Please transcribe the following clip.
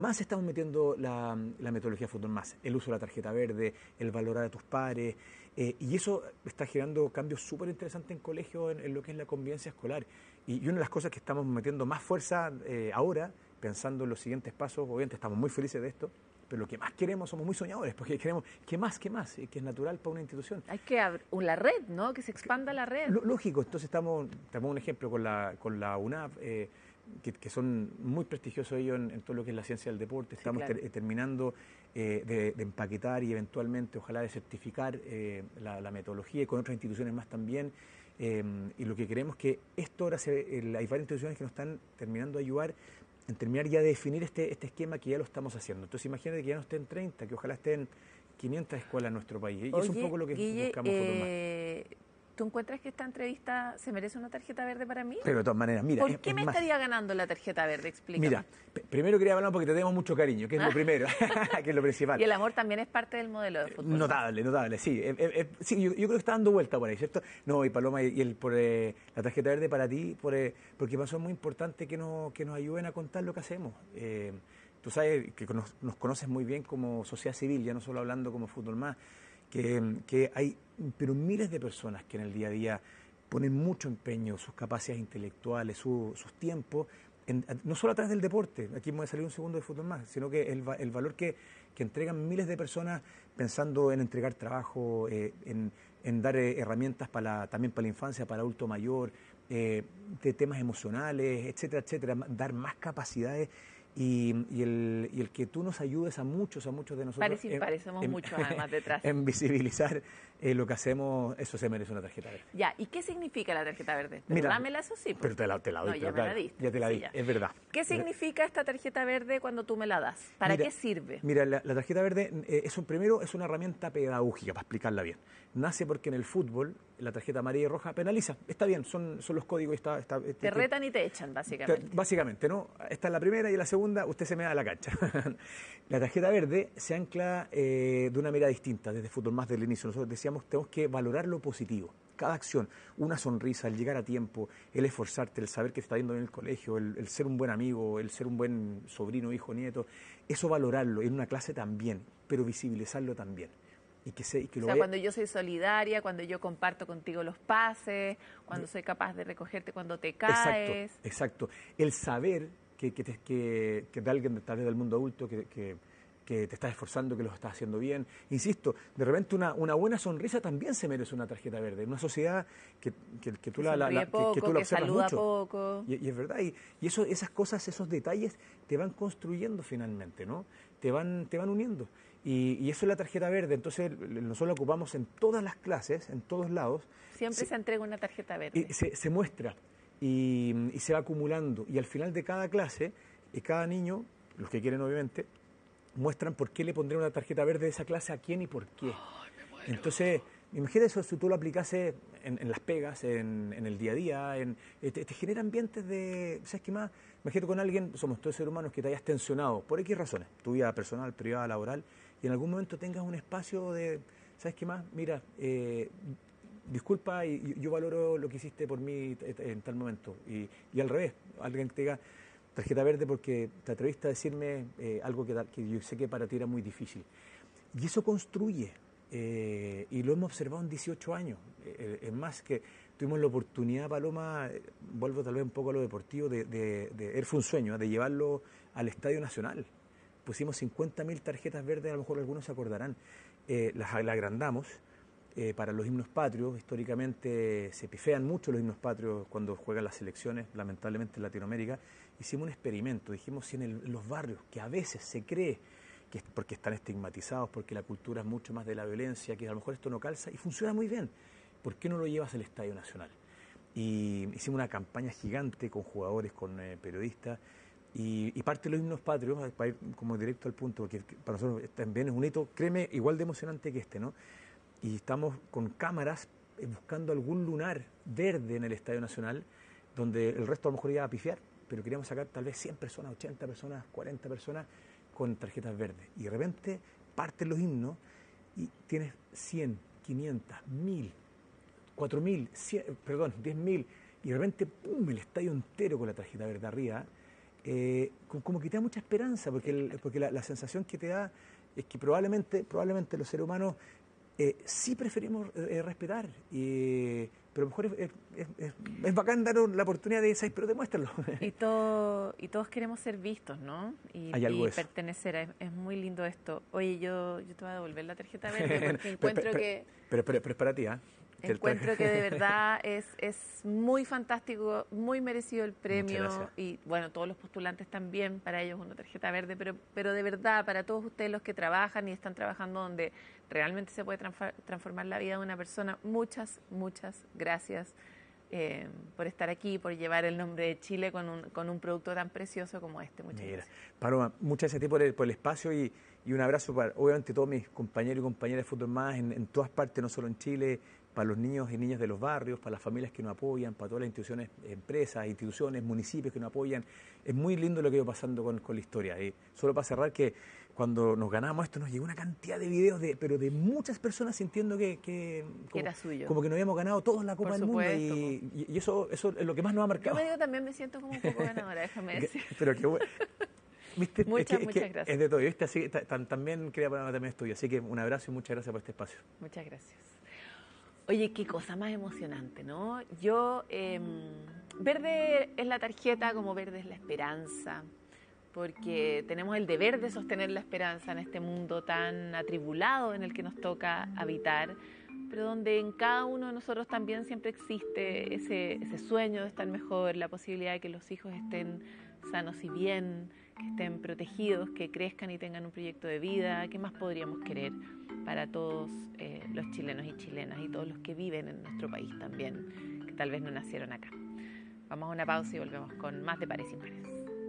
más estamos metiendo la metodología Fútbol Más, el uso de la tarjeta verde, el valorar a tus pares, y eso está generando cambios súper interesantes en colegios en lo que es la convivencia escolar. Y una de las cosas que estamos metiendo más fuerza ahora, pensando en los siguientes pasos, obviamente estamos muy felices de esto, pero lo que más queremos, somos muy soñadores, porque queremos, ¿qué más? Que es natural para una institución. Hay que abrir la red, ¿no? Que se expanda la red. Lógico, entonces tenemos un ejemplo con la UNAV, que son muy prestigiosos ellos en todo lo que es la ciencia del deporte. Estamos claro. terminando de empaquetar y eventualmente, ojalá, de certificar la metodología y con otras instituciones más también. Y lo que queremos es que esto ahora hay varias instituciones que nos están terminando de ayudar en terminar ya de definir este esquema que ya lo estamos haciendo. Entonces imagínate que ya no estén 30, que ojalá estén 500 escuelas en nuestro país. Y Oye, es un poco lo que Guille, buscamos Fútbol Más. ¿tú encuentras que esta entrevista se merece una tarjeta verde para mí? Pero de todas maneras, mira... ¿Por qué me estaría ganando la tarjeta verde? Explícame. Mira, primero quería hablar porque te tenemos mucho cariño, que es lo primero, que es lo principal. Y el amor también es parte del modelo de fútbol. Notable, sí. Sí, yo creo que está dando vuelta por ahí, ¿cierto? No, y Paloma, la tarjeta verde para ti, porque pasó muy importante que nos ayuden a contar lo que hacemos. Tú sabes que nos conoces muy bien como sociedad civil, ya no solo hablando como Fútbol Más, que hay pero miles de personas que en el día a día ponen mucho empeño, sus capacidades intelectuales, sus tiempos, no solo a través del deporte, aquí me voy a salir un segundo de Fútbol Más, sino que el valor que entregan miles de personas pensando en entregar trabajo, en dar herramientas también para la infancia, para adulto mayor, de temas emocionales, etcétera, etcétera, dar más capacidades. Y el que tú nos ayudes a muchos de nosotros parecemos muchos además detrás en visibilizar lo que hacemos, eso se merece una tarjeta verde. Ya, ¿y qué significa la tarjeta verde? Mira, dámela, eso sí. Pero te la doy. No, ya me la diste. Ya te la di, ya. es verdad. ¿Qué significa esta tarjeta verde cuando tú me la das? ¿Para qué sirve? Mira, la tarjeta verde primero es una herramienta pedagógica, para explicarla bien. Nace porque en el fútbol la tarjeta amarilla y roja penaliza. Está bien, son los códigos. Te retan y te echan, básicamente. Básicamente, ¿no? Esta es la primera y la segunda, usted se me da la cancha. La tarjeta verde se ancla de una manera distinta desde Fútbol Más del inicio. Nosotros decíamos, tenemos que valorar lo positivo. Cada acción, una sonrisa, el llegar a tiempo, el esforzarte, el saber que te está yendo bien el colegio, el ser un buen amigo, el ser un buen sobrino, hijo, nieto, eso valorarlo en una clase también, pero visibilizarlo también. Cuando yo soy solidaria, cuando yo comparto contigo los pases, cuando soy capaz de recogerte cuando te caes. Exacto. El saber que de alguien tal vez del mundo adulto que te estás esforzando, que lo estás haciendo bien. Insisto, de repente una buena sonrisa también se merece una tarjeta verde. En una sociedad que tú la observas saluda mucho. Poco. Y es verdad. Y esas cosas, esos detalles te van construyendo finalmente, ¿no? Te van uniendo. Y eso es la tarjeta verde. Entonces nosotros la ocupamos en todas las clases, en todos lados. Siempre se entrega una tarjeta verde. Y se muestra y se va acumulando. Y al final de cada clase, cada niño, los que quieren obviamente, muestran por qué le pondré una tarjeta verde de esa clase a quién y por qué. Entonces, imagínate eso, si tú lo aplicase en las pegas, en el día a día, te genera ambientes de, ¿sabes qué más? Imagínate con alguien, somos todos seres humanos, que te hayas tensionado por X razones, tu vida personal, privada, laboral, y en algún momento tengas un espacio de, ¿sabes qué más? Mira, disculpa, y yo valoro lo que hiciste por mí en tal momento. Y al revés, alguien que te diga, tarjeta verde porque te atreviste a decirme algo que yo sé que para ti era muy difícil. Y eso construye, y lo hemos observado en 18 años. Es más que tuvimos la oportunidad, Paloma, vuelvo tal vez un poco a lo deportivo, fue un sueño, de llevarlo al Estadio Nacional. Pusimos 50.000 tarjetas verdes, a lo mejor algunos se acordarán. Las agrandamos para los himnos patrios. Históricamente se pifean mucho los himnos patrios cuando juegan las selecciones, lamentablemente en Latinoamérica. Hicimos un experimento, dijimos si en los barrios, que a veces se cree que es porque están estigmatizados, porque la cultura es mucho más de la violencia, que a lo mejor esto no calza, y funciona muy bien, ¿por qué no lo llevas al Estadio Nacional? Y hicimos una campaña gigante con jugadores, con periodistas, y parte de los himnos patrios, para ir como directo al punto, porque para nosotros también es un hito, créeme, igual de emocionante que este, ¿no? Y estamos con cámaras buscando algún lunar verde en el Estadio Nacional, donde el resto a lo mejor iba a pifiar, pero queríamos sacar tal vez 100 personas, 80 personas, 40 personas con tarjetas verdes. Y de repente parten los himnos y tienes 100, 500, 1000, 4000, 10.000, y de repente, ¡pum!, el estadio entero con la tarjeta verde arriba. como que te da mucha esperanza, porque la sensación que te da es que probablemente los seres humanos sí preferimos respetar, pero a lo mejor es bacán dar la oportunidad de decir, pero demuéstralo. Y todos queremos ser vistos, ¿no? Y pertenecer. Es muy lindo esto. Oye, yo te voy a devolver la tarjeta verde porque encuentro que... Pero es para ti, ¿ah? Encuentro que de verdad es muy fantástico, muy merecido el premio y bueno, todos los postulantes también, para ellos una tarjeta verde, pero de verdad, para todos ustedes los que trabajan y están trabajando donde realmente se puede transformar la vida de una persona, muchas gracias por estar aquí, por llevar el nombre de Chile con un producto tan precioso como este. Muchas gracias. Paloma, muchas gracias a ti por el espacio y un abrazo para, obviamente, todos mis compañeros y compañeras de Fútbol Más en todas partes, no solo en Chile, para los niños y niñas de los barrios, para las familias que nos apoyan, para todas las instituciones, empresas, instituciones, municipios que nos apoyan. Es muy lindo lo que ha ido pasando con la historia. Y solo para cerrar, que cuando nos ganamos esto nos llegó una cantidad de videos, pero de muchas personas sintiendo que era suyo. Como que nos habíamos ganado todos la Copa del Mundo. Y eso es lo que más nos ha marcado. Yo también me siento como un poco ganadora, déjame decir. Pero qué bueno. ¿Viste? Muchas gracias. Es de todo. ¿Viste? Así, también quería ponerme también estudio. Así que un abrazo y muchas gracias por este espacio. Muchas gracias. Oye, qué cosa más emocionante, ¿no? Yo, verde es la tarjeta como verde es la esperanza, porque tenemos el deber de sostener la esperanza en este mundo tan atribulado en el que nos toca habitar, pero donde en cada uno de nosotros también siempre existe ese sueño de estar mejor, la posibilidad de que los hijos estén sanos y bien, que estén protegidos, que crezcan y tengan un proyecto de vida. ¿Qué más podríamos querer para todos los chilenos y chilenas y todos los que viven en nuestro país también, que tal vez no nacieron acá? Vamos a una pausa y volvemos con más de Pares y Pares.